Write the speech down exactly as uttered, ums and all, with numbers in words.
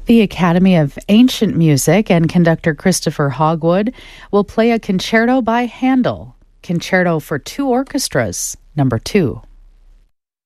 The Academy of Ancient Music and conductor Christopher Hogwood will play a concerto by Handel, Concerto for Two Orchestras, number two.